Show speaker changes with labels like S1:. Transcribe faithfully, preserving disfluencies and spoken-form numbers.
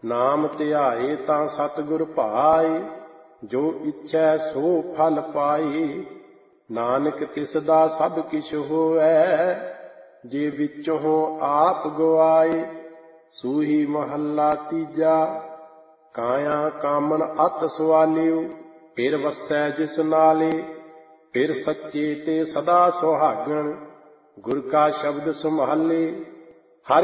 S1: ਨਾਮ ਧਿਆਏ ਤਾਂ ਸਤਿਗੁਰ ਭਾਏ, ਜੋ ਇੱਛੈ ਸੋ ਫਲ ਪਾਏ। ਨਾਨਕ ਤਿਸ ਦਾ ਸਭ ਕਿਛ ਹੋਵੈ, ਜੇ ਵਿੱਚੋਂ ਆਪ ਗਵਾਏ। ਸੂਹੀ ਮਹੱਲਾ ਤੀਜਾ। ਕਾਇਆ ਕਾਮਨ ਅਤ ਸਵਾਲਿਓ, ਫਿਰ ਵਸੈ ਜਿਸ ਨਾਲੇ। ਫਿਰ ਸੱਚੇ ਤੇ ਸਦਾ ਸੁਹਾਗਣ, ਗੁਰ ਕਾ ਸ਼ਬਦ ਸੰਭਾਲੇ।